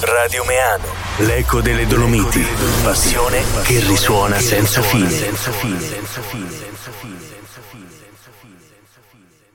Radio Meano, l'eco delle Dolomiti, passione che risuona senza fine.